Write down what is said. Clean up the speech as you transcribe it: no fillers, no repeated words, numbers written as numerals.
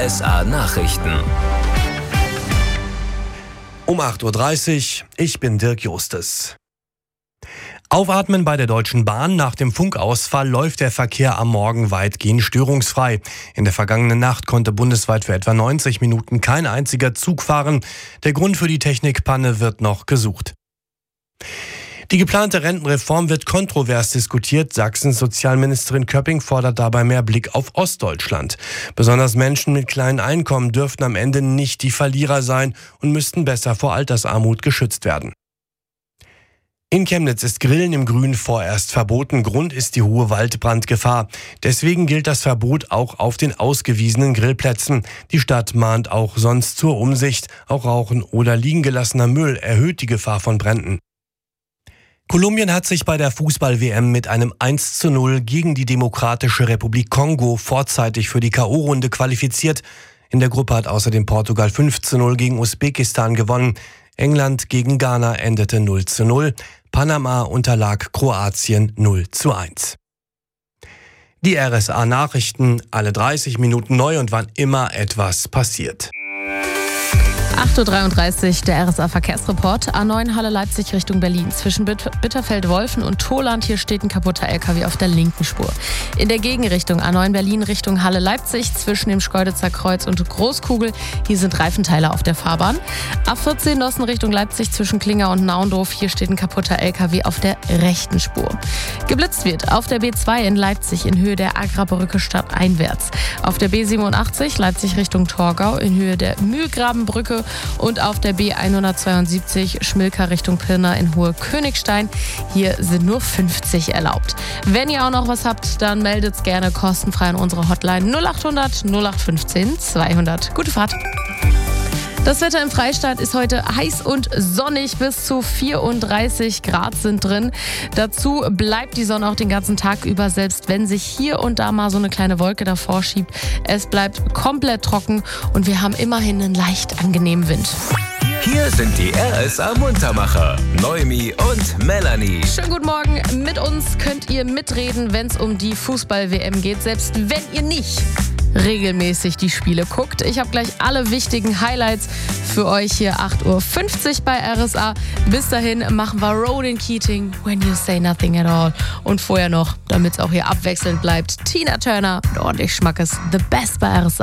RSA Nachrichten. Um 8.30 Uhr, ich bin Dirk Justes. Aufatmen bei der Deutschen Bahn. Nach dem Funkausfall läuft der Verkehr am Morgen weitgehend störungsfrei. In der vergangenen Nacht konnte bundesweit für etwa 90 Minuten kein einziger Zug fahren. Der Grund für die Technikpanne wird noch gesucht. Die geplante Rentenreform wird kontrovers diskutiert. Sachsens Sozialministerin Köpping fordert dabei mehr Blick auf Ostdeutschland. Besonders Menschen mit kleinen Einkommen dürften am Ende nicht die Verlierer sein und müssten besser vor Altersarmut geschützt werden. In Chemnitz ist Grillen im Grün vorerst verboten. Grund ist die hohe Waldbrandgefahr. Deswegen gilt das Verbot auch auf den ausgewiesenen Grillplätzen. Die Stadt mahnt auch sonst zur Umsicht. Auch Rauchen oder liegen gelassener Müll erhöht die Gefahr von Bränden. Kolumbien hat sich bei der Fußball-WM mit einem 1:0 gegen die Demokratische Republik Kongo vorzeitig für die K.O.-Runde qualifiziert. In der Gruppe hat außerdem Portugal 5:0 gegen Usbekistan gewonnen. England gegen Ghana endete 0:0. Panama unterlag Kroatien 0:1. Die RSA-Nachrichten, alle 30 Minuten neu und wann immer etwas passiert. 8.33 Uhr, der RSA-Verkehrsreport. A9 Halle Leipzig Richtung Berlin. Zwischen Bitterfeld-Wolfen und Toland. Hier steht ein kaputter LKW auf der linken Spur. In der Gegenrichtung A9 Berlin Richtung Halle Leipzig. Zwischen dem Schkeuditzer Kreuz und Großkugel. Hier sind Reifenteile auf der Fahrbahn. A14 Osten Richtung Leipzig zwischen Klinger und Naundorf. Hier steht ein kaputter LKW auf der rechten Spur. Geblitzt wird auf der B2 in Leipzig in Höhe der Agrabrücke stadteinwärts. Auf der B87 Leipzig Richtung Torgau in Höhe der Mühlgrabenbrücke. Und auf der B172 Schmilka Richtung Pirna in Hohe Königstein. Hier sind nur 50 erlaubt. Wenn ihr auch noch was habt, dann meldet's gerne kostenfrei an unsere Hotline 0800 0815 200. Gute Fahrt! Das Wetter im Freistaat ist heute heiß und sonnig. Bis zu 34 Grad sind drin. Dazu bleibt die Sonne auch den ganzen Tag über, selbst wenn sich hier und da mal so eine kleine Wolke davor schiebt. Es bleibt komplett trocken und wir haben immerhin einen leicht angenehmen Wind. Hier sind die RSA-Muntermacher, Noemi und Melanie. Schönen guten Morgen. Mit uns könnt ihr mitreden, wenn es um die Fußball-WM geht, selbst wenn ihr nicht regelmäßig die Spiele guckt. Ich habe gleich alle wichtigen Highlights für euch hier 8.50 Uhr bei RSA. Bis dahin machen wir Ronan Keating, When You Say Nothing at All. Und vorher noch, damit es auch hier abwechselnd bleibt, Tina Turner und ordentlich Schmackes, The Best bei RSA.